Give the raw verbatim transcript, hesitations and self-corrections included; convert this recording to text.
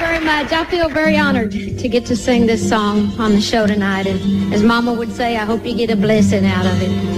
very much. I feel very honored to get to sing this song on the show tonight. And as Mama would say, I hope you get a blessing out of it.